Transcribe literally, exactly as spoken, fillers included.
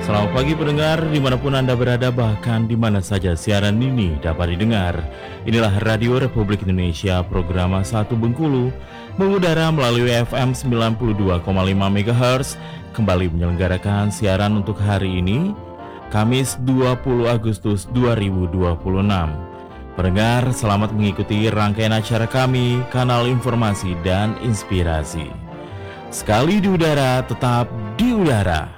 Selamat pagi pendengar, dimanapun Anda berada, bahkan di mana saja siaran ini dapat didengar. Inilah Radio Republik Indonesia, program satu Bengkulu, mengudara melalui F M sembilan puluh dua koma lima megahertz, kembali menyelenggarakan siaran untuk hari ini, Kamis dua puluh Agustus dua ribu dua puluh enam. Pendengar, selamat mengikuti rangkaian acara kami, Kanal Informasi dan Inspirasi. Sekali di udara, tetap di udara.